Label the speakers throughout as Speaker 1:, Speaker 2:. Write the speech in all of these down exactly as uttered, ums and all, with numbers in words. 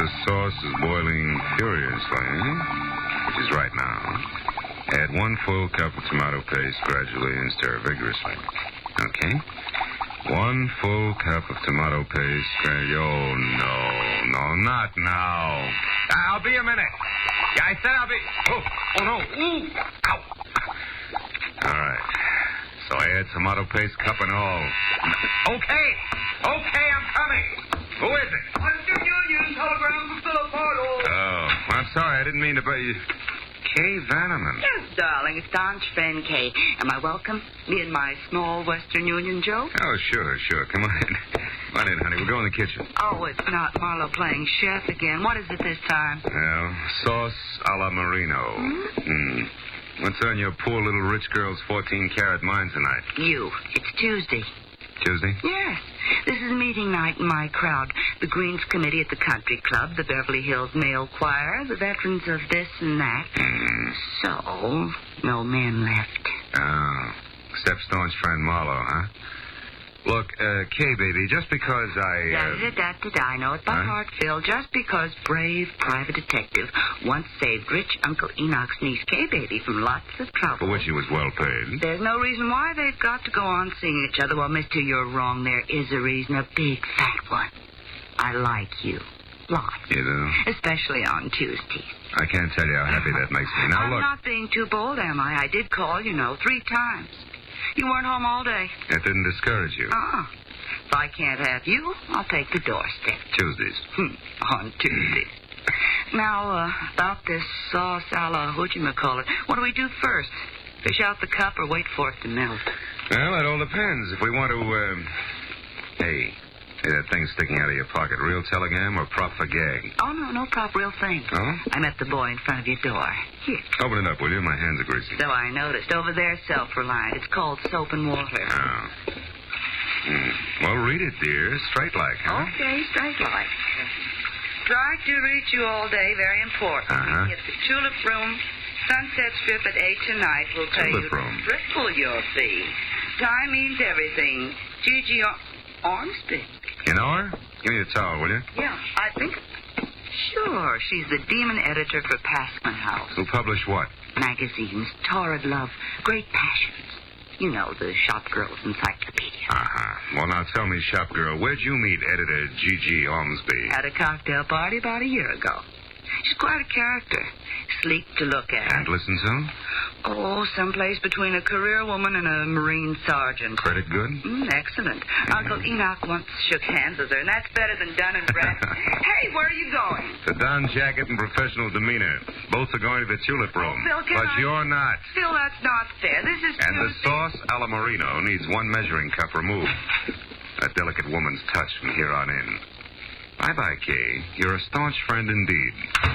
Speaker 1: the sauce is boiling furiously, which is right now. Add one full cup of tomato paste gradually and stir vigorously. Okay? One full cup of tomato paste. Gra- oh, no, no, not now. I'll be a minute. Yeah, I said I'll be... Oh, oh no. Ooh, ow. All right. So I add tomato paste, cup and all. Okay. Okay, I'm coming. Who is it?
Speaker 2: Western Union, telegram from Philip Hartle.
Speaker 1: Oh, I'm sorry. I didn't mean to... But you... Kay Vanneman.
Speaker 3: Yes, darling. A staunch friend, Kay. Am I welcome? Me and my small Western Union joke?
Speaker 1: Oh, sure, sure. Come on in. Come on in, honey. We'll go in the kitchen.
Speaker 3: Oh, it's not Marlo playing chef again. What is it this time?
Speaker 1: Well, sauce a la Marino.
Speaker 3: Hmm?
Speaker 1: Mm. What's on your poor little rich girl's fourteen-carat mind tonight?
Speaker 3: You. It's Tuesday.
Speaker 1: Tuesday?
Speaker 3: Yes. This is meeting night in my crowd. The Greens Committee at the Country Club, the Beverly Hills Male Choir, the veterans of this and that.
Speaker 1: Mm.
Speaker 3: So, no men left.
Speaker 1: Oh, except staunch friend Marlo, huh? Look, uh, Kay, baby, just because I... Uh...
Speaker 3: Da-da-da-da-da, I know it by
Speaker 1: Huh?
Speaker 3: heart, Phil. Just because brave private detective once saved rich Uncle Enoch's niece, Kay, baby, from lots of trouble.
Speaker 1: For which he was well paid.
Speaker 3: There's no reason why they've got to go on seeing each other. Well, mister, you're wrong. There is a reason, a big fat one. I like you. Lots.
Speaker 1: You do?
Speaker 3: Especially on Tuesdays.
Speaker 1: I can't tell you how happy that makes me. Now,
Speaker 3: I'm
Speaker 1: look...
Speaker 3: not being too bold, am I? I did call, you know, three times. You weren't home all day.
Speaker 1: That didn't discourage you.
Speaker 3: Uh-uh. If I can't have you, I'll take the doorstep.
Speaker 1: Tuesdays.
Speaker 3: Hmm, on Tuesdays. Now, uh, about this sauce a la whatchamacallit, what do we do first? Fish out the cup or wait for it to melt?
Speaker 1: Well, that all depends. If we want to, um... Hey, hey, that thing sticking out of your pocket, real telegram or prop for gag?
Speaker 3: Oh, no, no prop, real thing.
Speaker 1: Oh?
Speaker 3: I met the boy in front of your door. Here.
Speaker 1: Open it up, will you? My hands are greasy.
Speaker 3: So I noticed. Over there, self-reliant. It's called soap and water.
Speaker 1: Oh. Mm. Well, read it, dear. Straight like, huh?
Speaker 3: Okay, straight like. Tried to reach you all day. Very important.
Speaker 1: Uh-huh.
Speaker 3: At the Tulip Room, Sunset Strip at eight tonight. We'll pay
Speaker 1: Tulip
Speaker 3: you
Speaker 1: Room.
Speaker 3: triple your fee. Time means everything. Gigi Ar- Armstead.
Speaker 1: You know her? Give me the towel, will you?
Speaker 3: Yeah, I think... Sure, she's the demon editor for Passman House.
Speaker 1: Who published what?
Speaker 3: Magazines, torrid love, great passions. You know, the shop girl's encyclopedia.
Speaker 1: Uh-huh. Well, now tell me, shop girl, where'd you meet editor G G Ormsby?
Speaker 3: At a cocktail party about a year ago. She's quite a character. Sleek to look at.
Speaker 1: And listen to?
Speaker 3: Oh, someplace between a career woman and a Marine sergeant.
Speaker 1: Credit good?
Speaker 3: Mm, excellent. Uncle Enoch once shook hands with her, and that's better than Dun and Bradstreet. Hey, where are you going?
Speaker 1: The Don jacket and professional demeanor. Both are going to the Tulip Room.
Speaker 3: Oh, Phil, can
Speaker 1: but
Speaker 3: I-
Speaker 1: you're not.
Speaker 3: Phil, that's not fair. This is
Speaker 1: And the
Speaker 3: Tuesday.
Speaker 1: sauce a la Marino needs one measuring cup removed. A delicate woman's touch from here on in. Bye-bye, Kay. You're a staunch friend indeed.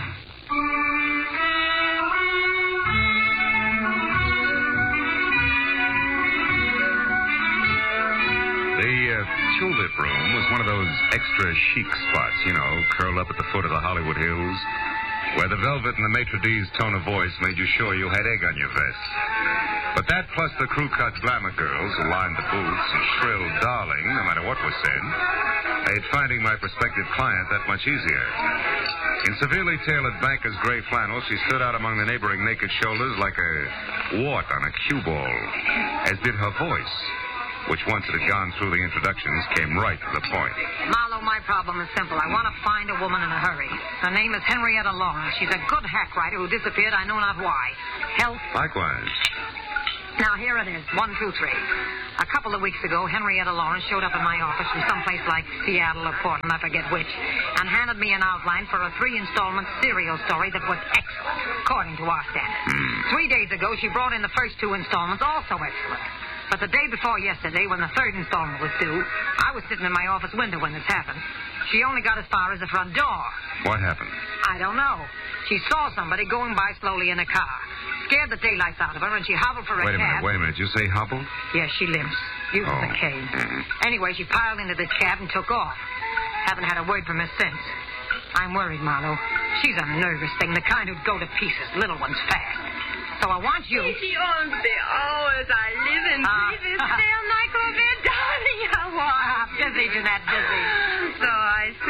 Speaker 1: The uh, Tulip Room was one of those extra chic spots, you know, curled up at the foot of the Hollywood Hills, where the velvet and the maitre d's tone of voice made you sure you had egg on your vest. But that plus the crew-cut glamour girls who lined the booths and shrilled darling, no matter what was said, made finding my prospective client that much easier. In severely tailored banker's gray flannel, she stood out among the neighboring naked shoulders like a wart on a cue ball, as did her voice, which once it had gone through the introductions, came right to the point.
Speaker 4: Marlo, my problem is simple. I want to find a woman in a hurry. Her name is Henrietta Lawrence. She's a good hack writer who disappeared, I know not why. Help?
Speaker 1: Likewise.
Speaker 4: Now, here it is. One, two, three. A couple of weeks ago, Henrietta Lawrence showed up in my office from someplace like Seattle or Portland, I forget which, and handed me an outline for a three-installment serial story that was excellent, according to our standards.
Speaker 1: Mm.
Speaker 4: Three days ago, she brought in the first two installments, also excellent. But the day before yesterday, when the third installment was due, I was sitting in my office window when this happened. She only got as far as the front door.
Speaker 1: What happened?
Speaker 4: I don't know. She saw somebody going by slowly in a car. Scared the daylights out of her, and she hobbled for a
Speaker 1: Wait a
Speaker 4: cab.
Speaker 1: minute, wait a minute. You say hobbled?
Speaker 4: Yes, she limps. Uses
Speaker 1: Oh.
Speaker 4: a cane.
Speaker 1: Mhm.
Speaker 4: Anyway, she piled into this cab and took off. Haven't had a word from her since. I'm worried, Marlo. She's a nervous thing, the kind who'd go to pieces, little ones fast. So I want you...
Speaker 5: Gigi Ormsby, oh, as I live and
Speaker 4: Ah.
Speaker 5: breathe this damn microbit, darling, how are
Speaker 4: Ah, busy, Jeanette, busy.
Speaker 5: So I see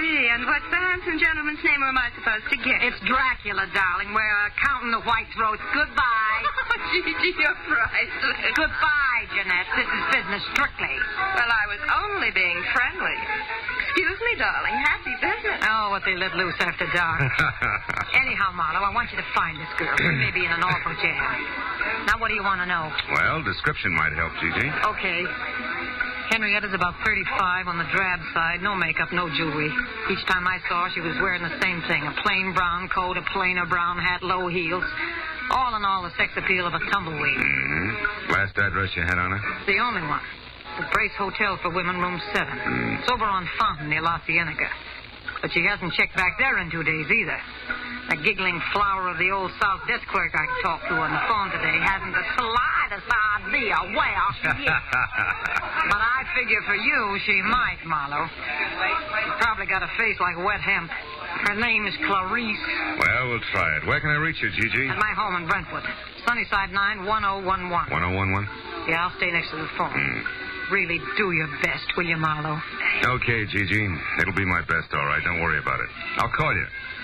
Speaker 5: see. And what's the handsome gentleman's name, or am I supposed to guess?
Speaker 4: It's Dracula, darling. We're uh, counting the white throats. Goodbye.
Speaker 5: Oh, Gigi, you're priceless.
Speaker 4: Goodbye, Jeanette. This is business strictly.
Speaker 5: Well, I was only being friendly. Excuse me, darling. Happy business.
Speaker 4: Oh, what they let loose after dark. Anyhow, Marlowe, I want you to find this girl. She may be in an awful jam. Now, what do you want to know?
Speaker 1: Well, description might help, Gigi.
Speaker 4: Okay. Henrietta's about thirty-five on the drab side. No makeup, no jewelry. Each time I saw her, she was wearing the same thing. A plain brown coat, a plainer brown hat, low heels. All in all, the sex appeal of a tumbleweed.
Speaker 1: Mm-hmm. Last address you had on her?
Speaker 4: The only one. The Brace Hotel for Women, room seven.
Speaker 1: Mm.
Speaker 4: It's over on Fountain near La Cienega. But she hasn't checked back there in two days either. The giggling flower of the old South desk clerk I talked to on the phone today hasn't the slightest idea where she is. But I figure for you, she might, Marlowe. She's probably got a face like wet hemp. Her name is Clarice.
Speaker 1: Well, we'll try it. Where can I reach you, Gigi?
Speaker 4: At my home in Brentwood. Sunnyside nine, one oh one one.
Speaker 1: one oh one one?
Speaker 4: Yeah, I'll stay next to the phone.
Speaker 1: Mm.
Speaker 4: Really do your best, will you, Marlowe?
Speaker 1: Okay, Gigi. It'll be my best, all right. Don't worry about it. I'll call you.